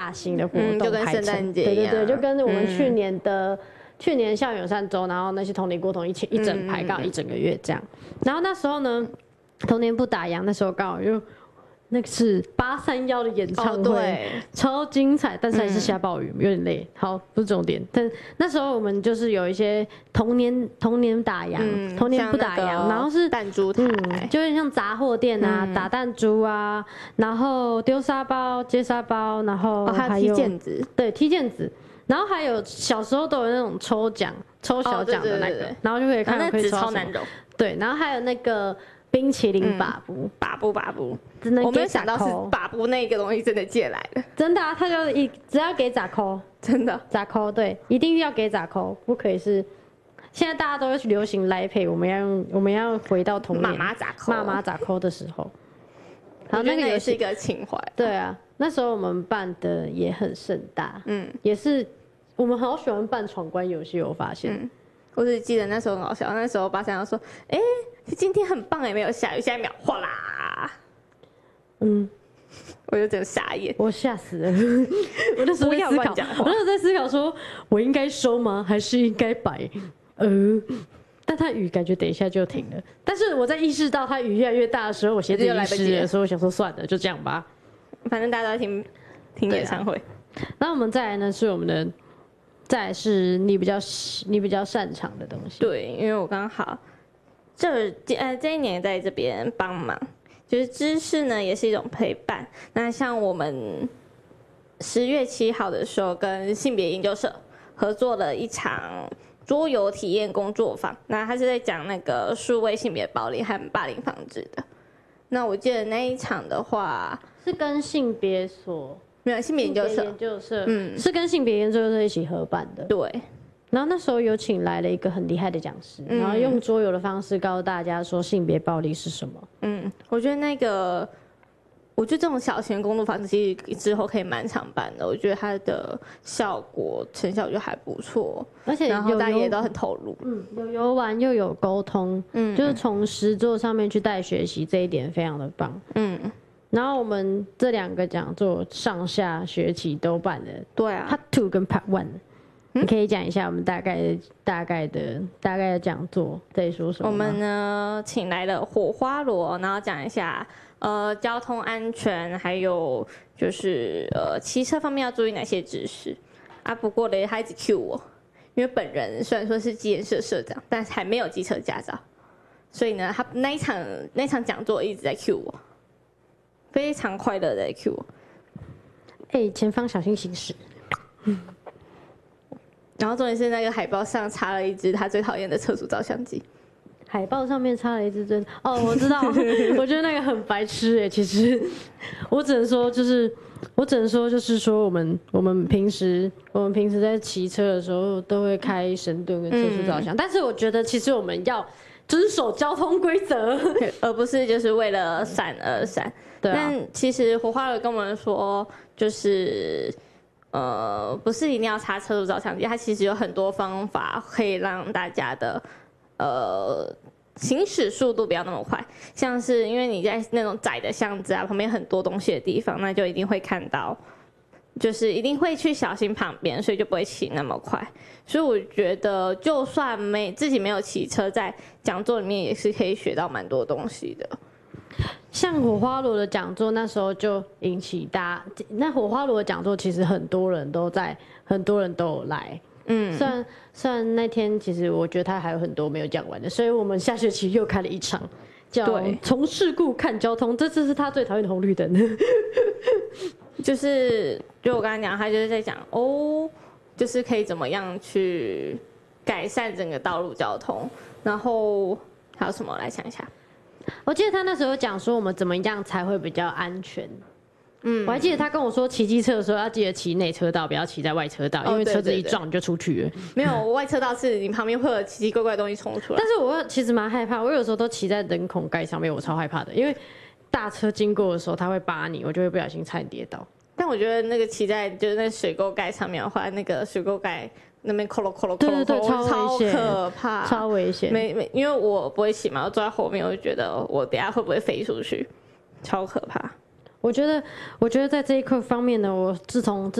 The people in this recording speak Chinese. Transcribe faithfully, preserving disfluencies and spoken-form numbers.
大型的活动、 嗯，就跟圣诞节一样， 对对对，就跟我们去年的、嗯、去年校园友善周，然后那些童年过童一起一整排，刚好一整个月这样。然后那时候呢，童年不打烊，那时候刚好就。那个是八三幺的演唱会，哦、 对， 超精彩，但是还是下暴雨，嗯、有点累。好，不是重点。但那时候我们就是有一些童年童年打烊，嗯、童年不打烊，然后是弹珠台， 嗯，就有点像杂货店啊，嗯、打弹珠啊，然后丢沙包、接沙包，然后还有、 哦、踢毽子， 对，踢毽子。然后还有小时候都有那种抽奖、抽小奖的那个，哦、对对对然后就可以看到可以抽超难揉。 对，然后还有那个。冰淇淋把布， 把布把布，我没有想到是把布那个东西真的借来的， 真的啊，他就一只要给咋扣， 真的咋扣，对，一定要给咋扣，不可以是。现在大家都流行来配，我们要用，我们要回到童年妈妈咋扣， 妈妈咋扣的时候。 好，那个也是一个情怀。 对啊，那时候我们办的也很盛大，嗯，也是我们好喜欢办闯关游戏，我发现。嗯我只记得那时候很好笑，那时候八三幺说：“哎、欸，今天很棒哎，没有下雨，下一秒哗啦，嗯，我就整个傻眼， 我吓死了。我那时候在思考，我那时候在思考说，我应该收吗，还是应该摆？呃，但它雨感觉等一下就停了。但是我在意识到它雨越来越大的时候，我鞋子已经湿了，所以我想说算了，就这样吧。 反正大家都听听演唱会。 那、啊、我们再来呢，是我们的。”再来是你比较你比较擅长的东西。 对，因为我刚好这呃这一年在这边帮忙，就是知识呢也是一种陪伴。那像我们十月七号的时候跟性别研究社合作了一场桌游体验工作坊，那他是在讲那个数位性别暴力和霸凌防治的。那我记得那一场的话是跟性别所。 没有性别研究社， 研究社，嗯，是跟性别研究社一起合办的。 对， 然后那时候有请来了一个很厉害的讲师，嗯、然后用桌游的方式告诉大家说性别暴力是什么。 嗯，我觉得那个，我觉得这种小型工作坊其实之后可以蛮常办的。我觉得它的效果成效就还不错， 而且然后大家也都很投入。 嗯，有游玩又有沟通，嗯，就是从实作上面去带学习，这一点非常的棒。嗯。然后我们这两个讲座上下学期都办了， 对啊 ，Part Two 跟 Part One，、嗯、你可以讲一下我们大概大概的大概的讲座在说什么？ 我们呢请来了火花罗，然后讲一下呃交通安全，还有就是呃骑车方面要注意哪些知识啊。不过呢，他一直 cue 我，因为本人虽然说是机研社社长，但是还没有机车驾照，所以呢，他那一场那一场讲座一直在 cue 我。非常快乐的 Q， 哎、欸，前方小心行驶。 然后重点是那个海报上插了一只他最讨厌的测速照相机。 海报上面插了一只针，哦，我知道，我觉得那个很白痴哎。其实我只能说，就是我只能说，就是说，我们我们平时我们平时在骑车的时候都会开神盾跟测速照相，嗯、但是我觉得其实我们要遵守交通规则， 而不是就是为了闪而闪。对、啊，但其实火花有跟我们说，就是呃，不是一定要插测速照相机，它其实有很多方法可以让大家的呃行驶速度不要那么快。像是因为你在那种窄的巷子啊，旁边很多东西的地方，那就一定会看到，就是一定会去小心旁边，所以就不会骑那么快。所以我觉得，就算没自己没有骑车，在讲座里面也是可以学到蛮多东西的。 像火花罗的讲座，那时候就引起大家。那火花罗的讲座其实很多人都在，很多人都有来。嗯，虽然虽然那天其实我觉得他还有很多没有讲完的，所以我们下学期又开了一场，叫“从事故看交通”。这次是他最讨厌的红绿灯。 就是就我刚才讲，他就是在讲哦，就是可以怎么样去改善整个道路交通，然后还有什么来想一下。 我记得他那时候讲说我们怎么样才会比较安全。嗯，我还记得他跟我说骑机车的时候要记得骑内车道，不要骑在外车道，因为车子一撞你就出去了。哦、 对对对没有，外车道是你旁边会有奇奇怪怪的东西冲出来。 但是我其实蛮害怕，我有时候都骑在人孔盖上面，我超害怕的，因为大车经过的时候它会扒你，我就会不小心差点跌倒。 但我觉得那个骑在就是那水沟盖上面的话，那个水沟盖那边扣了扣了扣了，超可怕， 超危险。 没没，因为我不会骑嘛，我坐在后面，我就觉得我等一下会不会飞出去，超可怕。 我觉得，我觉得在这一块方面呢，我自从自